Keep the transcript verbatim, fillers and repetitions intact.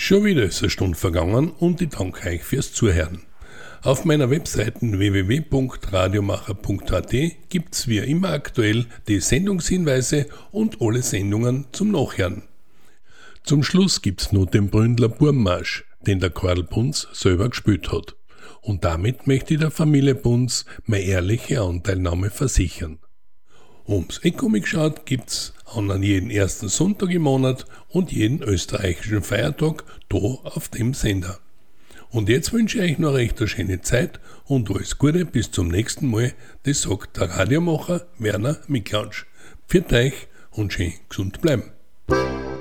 Schon wieder ist eine Stunde vergangen und ich danke euch fürs Zuhören. Auf meiner Webseite w w w punkt radiomacher punkt a t gibt's wie immer aktuell die Sendungshinweise und alle Sendungen zum Nachhören. Zum Schluss gibt's noch den Bründler Burmmarsch, den der Karl Bunz selber gespielt hat. Und damit möchte ich der Familie Bunz meine ehrliche Anteilnahme versichern. Ums Eco-Mix-Schaut gibt's an jeden ersten Sonntag im Monat und jeden österreichischen Feiertag da auf dem Sender. Und jetzt wünsche ich euch noch recht eine schöne Zeit und alles Gute bis zum nächsten Mal. Das sagt der Radiomacher Werner Miklausch. Pfiat euch und schön gesund bleiben.